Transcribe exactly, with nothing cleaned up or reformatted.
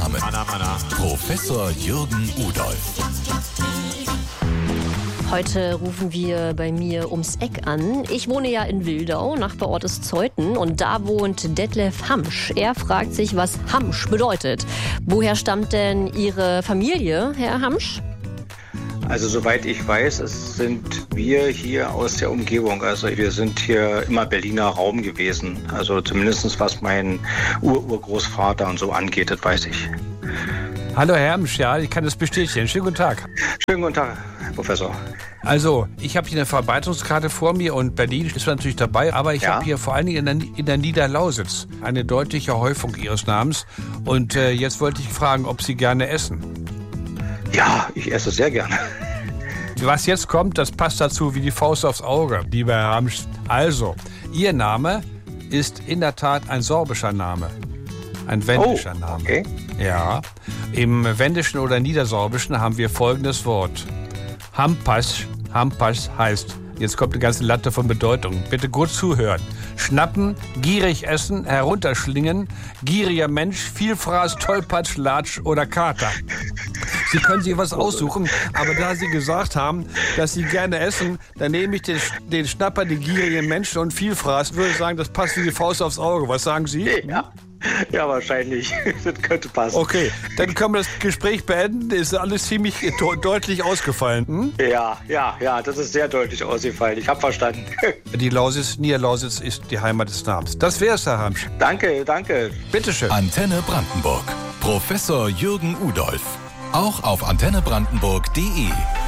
Name. Anna, Anna. Professor Jürgen Udolph. Heute rufen wir bei mir ums Eck an. Ich wohne ja in Wildau, Nachbarort ist Zeuthen, und da wohnt Detlef Hamsch. Er fragt sich, was Hamsch bedeutet. Woher stammt denn Ihre Familie, Herr Hamsch? Also soweit ich weiß, es sind wir hier aus der Umgebung. Also wir sind hier immer Berliner Raum gewesen. Also zumindest was mein Ur-Urgroßvater und so angeht, das weiß ich. Hallo Herr Hamsch, ja, ich kann das bestätigen. Schönen guten Tag. Schönen guten Tag, Herr Professor. Also, ich habe hier eine Verbreitungskarte vor mir und Berlin ist natürlich dabei, aber ich ja. habe hier vor allen Dingen in der, in der Niederlausitz eine deutliche Häufung Ihres Namens. Und äh, jetzt wollte ich fragen, ob Sie gerne essen. Ja, ich esse sehr gerne. Was jetzt kommt, das passt dazu wie die Faust aufs Auge, lieber Herr Hamsch. Also, Ihr Name ist in der Tat ein sorbischer Name. Ein wendischer oh, Name. Okay. Ja. Im Wendischen oder Niedersorbischen haben wir folgendes Wort. Hampas. Hampas heißt, jetzt kommt eine ganze Latte von Bedeutungen. Bitte gut zuhören. Schnappen, gierig essen, herunterschlingen, gieriger Mensch, Vielfraß, Tollpatsch, Latsch oder Kater. Sie können sich was aussuchen, aber da Sie gesagt haben, dass Sie gerne essen, dann nehme ich den, den Schnapper, den gierigen Menschen und Vielfraß. Würde ich sagen, das passt wie die Faust aufs Auge. Was sagen Sie? Ja. Ja, wahrscheinlich. Das könnte passen. Okay, dann können wir das Gespräch beenden. Ist alles ziemlich de- deutlich ausgefallen. Hm? Ja, ja, ja, das ist sehr deutlich ausgefallen. Ich habe verstanden. Die Lausitz, Niederlausitz ist die Heimat des Namens. Das wär's, Herr Hamsch. Danke, danke. Bitteschön. Antenne Brandenburg. Professor Jürgen Udolph. Auch auf antenne brandenburg punkt de.